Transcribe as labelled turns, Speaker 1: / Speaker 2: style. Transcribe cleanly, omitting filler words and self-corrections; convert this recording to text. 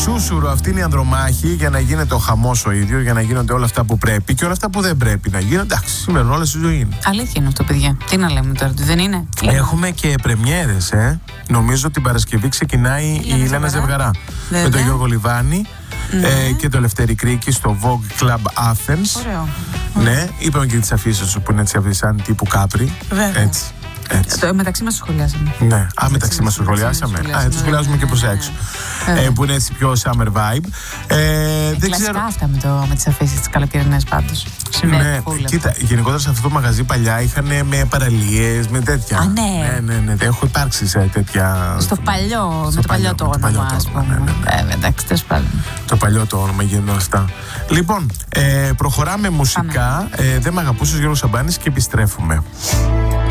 Speaker 1: Σούσουρο, αυτή είναι η ανδρομάχη για να γίνεται ο χαμός ο ίδιος, για να γίνονται όλα αυτά που πρέπει και όλα αυτά που δεν πρέπει να γίνονται. Εντάξει, σημαίνουν όλα στη ζωή.
Speaker 2: Αλήθεια είναι αυτό, παιδιά. Τι να λέμε τώρα, δεν είναι.
Speaker 1: Έχουμε και πρεμιέρες, Νομίζω την Παρασκευή ξεκινάει η Έλενα Ζευγαρά. Με τον Γιώργο Λιβάνη. Και το Ελευθέρη Κρίκη στο Vogue Club Athens.
Speaker 2: Ωραίο.
Speaker 1: Ναι, είπαμε και τις αφήσεις που είναι έτσι σαν τύπου Κάπρι.
Speaker 2: Βέβαια.
Speaker 1: Έτσι.
Speaker 2: Μεταξύ μας το σχολιάσαμε.
Speaker 1: Ναι, μεταξύ μας το σχολιάσαμε. Το σχολιάζουμε και προς έξω. Που είναι έτσι πιο summer vibe. Δεν ξέρω.
Speaker 2: Αυτά με τις αφήσεις τις καλοκαιρινές πάντως.
Speaker 1: Ναι, κοίτα, γενικότερα σε αυτό το μαγαζί παλιά είχαν με παραλίες, με τέτοια.
Speaker 2: Α, ναι.
Speaker 1: Ναι. Έχω υπάρξει σε τέτοια.
Speaker 2: Στο παλιό, με το παλιό το όνομα, ας πούμε. Εντάξει, τέλος πάντων.
Speaker 1: Το παλιό το όνομα γίνονται αυτά. Λοιπόν, προχωράμε μουσικά. Δεν μ' αγαπούσες, Γιώργος Σαμπάνης, και επιστρέφουμε.